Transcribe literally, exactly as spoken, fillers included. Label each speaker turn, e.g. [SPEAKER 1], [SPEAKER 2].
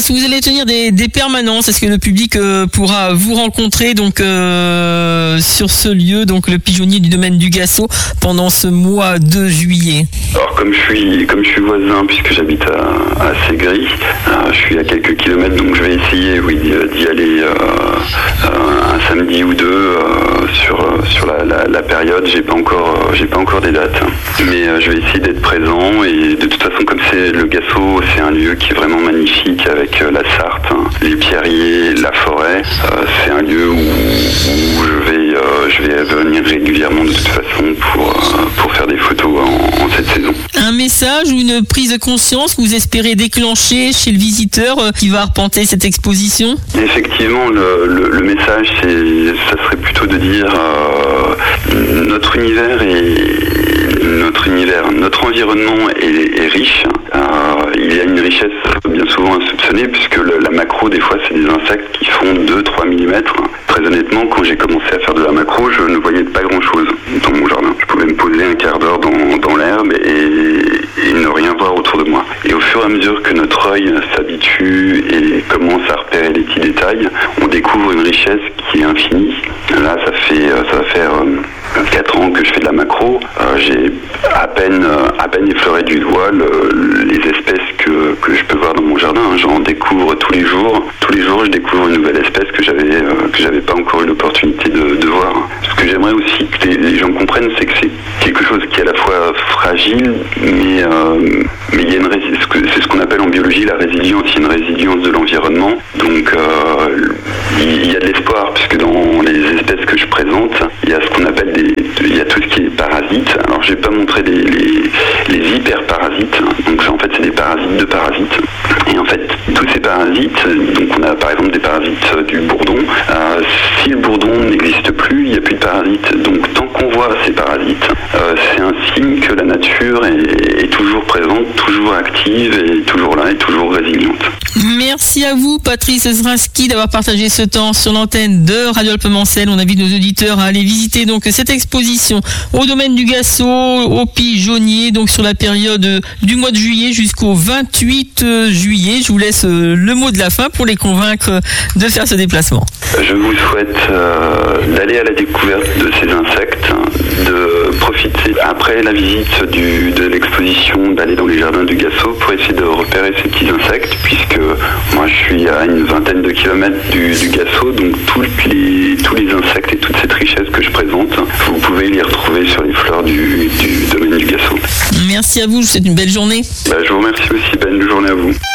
[SPEAKER 1] est-ce que vous allez tenir des, des permanences? Est-ce que le public euh, pourra vous rencontrer donc euh, sur ce lieu, donc le pigeonnier du domaine du Gassot, pendant ce mois de juillet?
[SPEAKER 2] Alors comme je suis comme je suis voisin, puisque j'habite à, à Ségris, euh, je suis à quelques kilomètres, donc je vais essayer oui d'y aller euh, euh, un samedi ou deux euh, sur sur la, la, la période. J'ai pas encore euh, j'ai pas encore des dates, mais euh, je vais essayer d'être présent. Et de toute façon, comme c'est le Gassot, c'est un lieu qui est vraiment magnifique avec euh, la Sarthe, hein, les pierriers, la forêt. Euh, c'est un lieu où, où je vais euh, je vais venir régulièrement de toute façon pour euh, pour faire des photos en, en cette saison.
[SPEAKER 1] Un message ou une prise de conscience que vous espérez déclencher chez le visiteur euh, qui va arpenter cette exposition?
[SPEAKER 2] Effectivement, le, le, le message, c'est, ça serait plutôt de dire euh, notre univers est notre univers, notre environnement est, est riche. Euh, il y a une richesse bien souvent insoupçonnée, puisque le, la macro, des fois, c'est des insectes qui font deux à trois millimètres. Très honnêtement, quand j'ai commencé à faire de la macro, je ne voyais pas grand-chose dans mon jardin. Je pouvais me poser un quart d'heure dans, dans l'herbe et, et ne rien voir autour de moi. Et au fur et à mesure que notre œil s'habitue et commence à repérer les petits détails, on découvre une richesse qui est infinie. Là, ça fait, ça va faire quatre ans que je fais de la macro. Euh, j'ai à peine, à peine effleuré du doigt le, les espèces que, que je peux voir dans mon jardin. J'en découvre tous les jours. Tous les jours, je découvre une nouvelle espèce que j'avais, euh, que j'avais pas encore eu l'opportunité de, de voir. Ce que j'aimerais aussi que les, les gens comprennent, c'est que c'est quelque chose qui est à la fois fragile, mais, euh, mais il y a une rési- c'est ce qu'on appelle en biologie la résilience. Il y a une résilience de l'environnement. Donc, euh, il y a de l'espoir, puisque dans les espèces que je présente, il y a ce qu'on appelle des, il y a tout ce qui est parasites. Alors, je vais pas montrer les, les, les hyperparasites. Donc, en fait, c'est des parasites de parasites. Et en fait, tous ces parasites, donc on a par exemple des parasites du bourdon. Euh, si le bourdon n'existe plus, il n'y a plus de parasites. Donc, tant qu'on voit ces parasites, euh, c'est un signe que la nature est, est toujours présente, toujours active et toujours là et toujours résiliente.
[SPEAKER 1] Merci à vous, Patrice Zrinski, d'avoir partagé ce temps sur l'antenne de Radio Alpes-Mancel. On invite nos auditeurs à aller visiter donc cette exposition au domaine du Gassot, au pigeonnier, donc sur la période du mois de juillet jusqu'au vingt-huit juillet. Je vous laisse le mot de la fin pour les convaincre de faire ce déplacement.
[SPEAKER 2] Je vous souhaite euh, d'aller à la découverte de ces insectes, de profiter après la visite du, de l'exposition, d'aller dans les jardins du Gassot pour essayer de repérer ces petits insectes, puisque moi je suis à une vingtaine de kilomètres du, du Gassot, donc toutes les, tous les insectes et toute cette richesse que je présente, vous pouvez les retrouver sur les fleurs du, du domaine du Gassot.
[SPEAKER 1] Merci à vous, je vous souhaite une belle journée.
[SPEAKER 2] Bah, je vous remercie aussi, belle journée à vous.